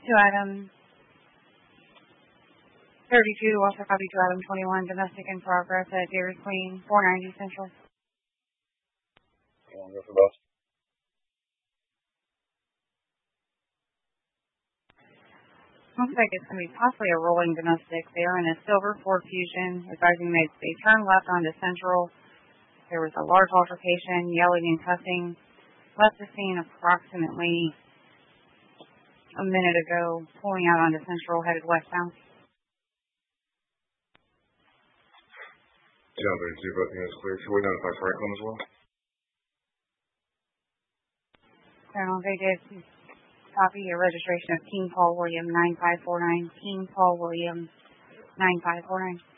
To item 32, also copy to item 21, domestic in progress at Dairy Queen, 490 Central. You want to go for both? Looks like it's going to be possibly a rolling domestic. They are in a silver Ford Fusion, advising they turned left onto Central. There was a large altercation, yelling and cussing. Left the scene approximately a minute ago, pulling out onto Central, headed westbound. John 32, both units clear. Can we notify Franklin as well? Colonel, they did copy your registration of King Paul William 9549. King Paul William 9549.